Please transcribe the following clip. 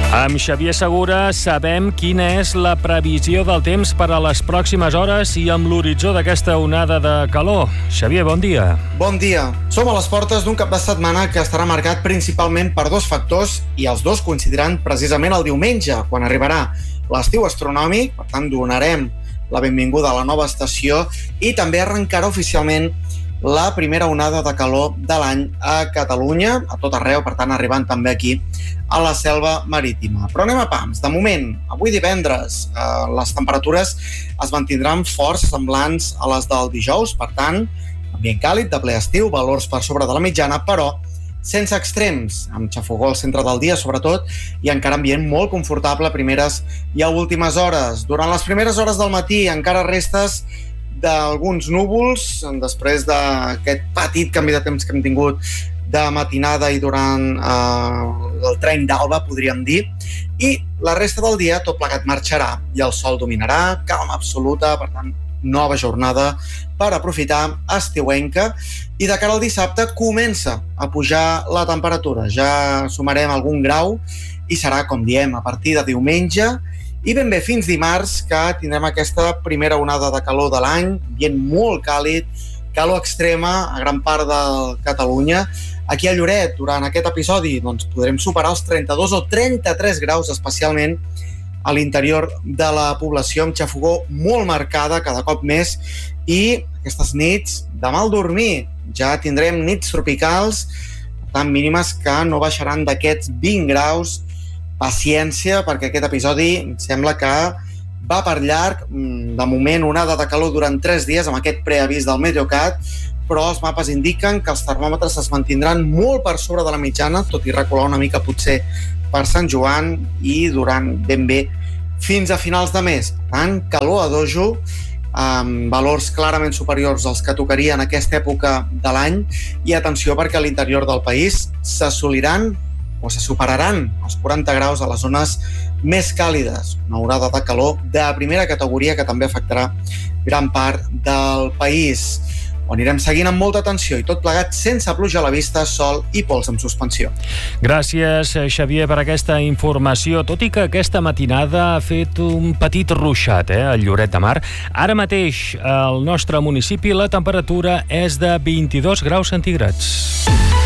Amb Xavier Segura sabem quina és la previsió del temps per a les pròximes hores i amb l'horitzó d'aquesta onada de calor. Xavier, bon dia. Bon dia. Som a les portes d'un cap de setmana que estarà marcat principalment per dos factors i els dos coincidiran precisament el diumenge, quan arribarà l'estiu astronòmic. Per tant, donarem la benvinguda a la nova estació i també arrencarà oficialment la primera onada de calor de l'any a Catalunya, a tot arreu, per tant, arribant també aquí a la selva marítima. Però anem a pams. De moment, avui divendres, les temperatures es mantindran forts semblants a les del dijous, per tant, ambient càlid, de ple estiu, valors per sobre de la mitjana, però sense extrems, amb xafogó al centre del dia, sobretot, i encara ambient molt confortable a primeres i a últimes hores. Durant les primeres hores del matí encara restes d'alguns núvols, després d'aquest petit canvi de temps que hem tingut de matinada i durant el tren d'alba, podríem dir, i la resta del dia tot plegat marxarà i el sol dominarà, calma absoluta, per tant, nova jornada per aprofitar estiuenca, i de cara al dissabte comença a pujar la temperatura. Ja sumarem algun grau i serà, com diem, a partir de diumenge i ben bé fins dimarts, que tindrem aquesta primera onada de calor de l'any, ambient molt càlid, calor extrema a gran part de Catalunya. Aquí a Lloret, durant aquest episodi, doncs, podrem superar els 32 o 33 graus, especialment a l'interior de la població, amb xafogó molt marcada cada cop més, i aquestes nits de mal dormir. Ja tindrem nits tropicals, per tant, mínimes que no baixaran d'aquests 20 graus. Paciència, perquè aquest episodi sembla que va per llarg. De moment, onada de calor durant 3 dies, amb aquest preavís del Meteocat, però els mapes indiquen que els termòmetres es mantindran molt per sobre de la mitjana, tot i recular una mica potser per Sant Joan, i durant ben bé fins a finals de mes. Per tant, calor a dojo, amb valors clarament superiors als que tocaria en aquesta època de l'any, i atenció, perquè a l'interior del país s'assoliran o se superaran els 40 graus a les zones més càlides. Una onada de calor de primera categoria que també afectarà gran part del país. Ho anirem seguint amb molta atenció i tot plegat sense pluja a la vista, sol i pols en suspensió. Gràcies, Xavier, per aquesta informació. Tot i que aquesta matinada ha fet un petit ruixat al Lloret de Mar, ara mateix al nostre municipi la temperatura és de 22 graus centígrads.